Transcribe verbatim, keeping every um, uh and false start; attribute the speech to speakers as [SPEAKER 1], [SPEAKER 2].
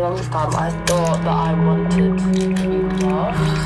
[SPEAKER 1] longest time I thought that I wanted to be loved.